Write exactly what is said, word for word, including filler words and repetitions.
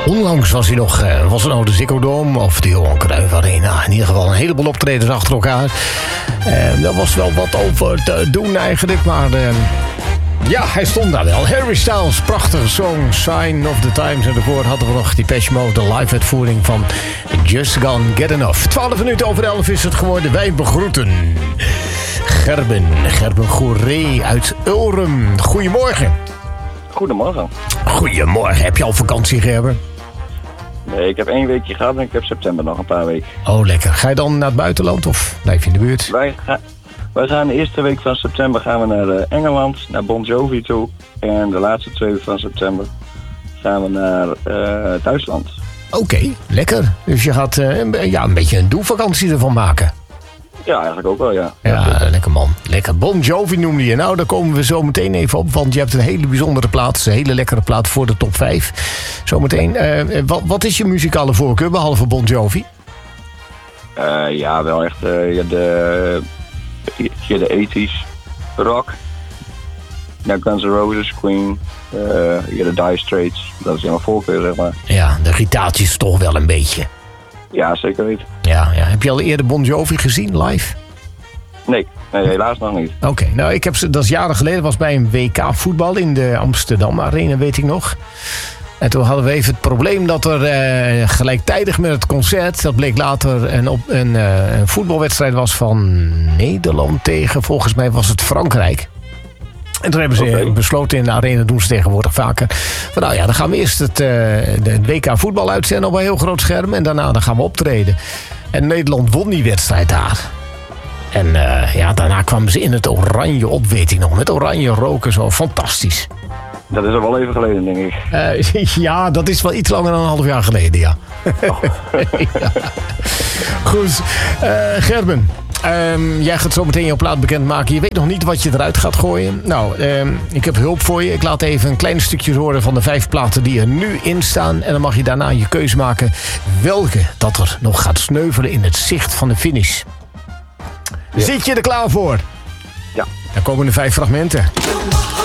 Onlangs was hij nog, uh, was het nou de Ziggo Dome of de Johan Cruijff Arena. In ieder geval een heleboel optredens achter elkaar. Uh, daar was wel wat over te doen eigenlijk, maar uh, ja, hij stond daar wel. Harry Styles, prachtige song, Sign of the Times. En daarvoor hadden we nog Depeche Mode, de live-uitvoering van Just Gone Get Enough. twaalf minuten over elf is het geworden. Wij begroeten Gerben, Gerben Goeree uit Ulrum. Goedemorgen. Goedemorgen. Goedemorgen. Heb je al vakantie, Gerben? Nee, ik heb één weekje gehad en ik heb september nog een paar weken. Oh, lekker. Ga je dan naar het buitenland of blijf je in de buurt? Wij, ga, wij gaan de eerste week van september gaan we naar uh, Engeland, naar Bon Jovi toe. En de laatste twee weken van september gaan we naar uh, Duitsland. Oké, okay, lekker. Dus je gaat uh, een, ja, een beetje een doelvakantie ervan maken. Ja, eigenlijk ook wel, ja. Ja, ja, lekker man. Lekker. Bon Jovi noemde je. Nou, daar komen we zo meteen even op. Want je hebt een hele bijzondere plaat. Een hele lekkere plaat voor de top vijf. Zometeen. Uh, wat, wat is je muzikale voorkeur, behalve Bon Jovi? Uh, ja, wel echt uh, ja, de, ja, de eighties. Rock. Ja, Guns N' Roses, Queen. Uh, ja, de Dire Straits. Dat is helemaal voorkeur, zeg maar. Ja, de gitaartjes toch wel een beetje. Ja, zeker niet. Ja, ja. Heb je al eerder Bon Jovi gezien, live? Nee, nee helaas nog niet. Oké, okay, nou, ik heb ze, dat is jaren geleden, was bij een W K voetbal in de Amsterdam Arena, weet ik nog. En toen hadden we even het probleem dat er uh, gelijktijdig met het concert, dat bleek later een, op, een, uh, een voetbalwedstrijd was van Nederland tegen, volgens mij was het Frankrijk. En toen hebben ze okay. besloten in de arena, doen ze tegenwoordig vaker. Van nou ja, dan gaan we eerst het, uh, de W K voetbal uitzenden op een heel groot scherm. En daarna dan gaan we optreden. En Nederland won die wedstrijd daar. En uh, ja, daarna kwamen ze in het oranje op, weet ik nog. Met oranje roken, zo fantastisch. Dat is al wel even geleden, denk ik. Uh, ja, dat is wel iets langer dan een half jaar geleden, ja. Oh. Ja. Goed, uh, Gerben. Um, jij gaat zo meteen jouw plaat bekendmaken. Je weet nog niet wat je eruit gaat gooien. Nou, um, ik heb hulp voor je. Ik laat even een klein stukje horen van de vijf platen die er nu in staan. En dan mag je daarna je keuze maken welke dat er nog gaat sneuvelen in het zicht van de finish. Ja. Zit je er klaar voor? Ja. Dan komen de vijf fragmenten.